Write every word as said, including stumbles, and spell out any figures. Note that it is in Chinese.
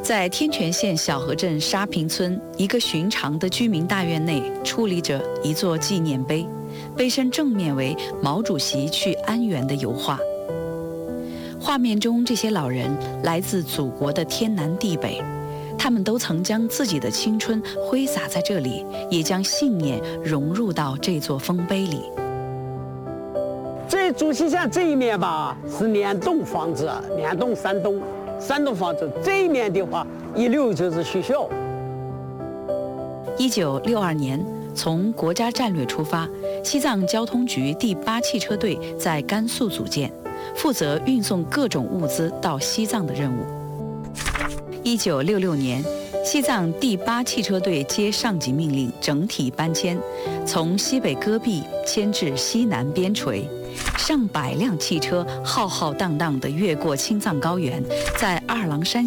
在天全县小河镇沙坪村一个寻常的居民大院内，矗立着一座纪念碑，碑身正面为毛主席去安源的油画。画面中这些老人来自祖国的天南地北，他们都曾将自己的青春挥洒在这里，也将信念融入到这座丰碑里。 这主席像这一面吧，是两栋房子，两栋三栋。三栋房子，这一面的话，一溜就是学校。 一九六二年，从国家战略出发，西藏交通局第八汽车队在甘肃组建，负责运送各种物资到西藏的任务。一九六六年，西藏第八汽车队接上级命令，整体搬迁，从西北戈壁迁至西南边陲。上百辆汽车浩浩荡荡地越过青藏高原，在二郎山